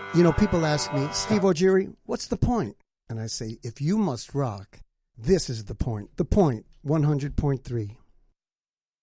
You know, people ask me, Steve O'Geary, what's the point? And I say, if you must rock, this is the point. The Point, 100.3.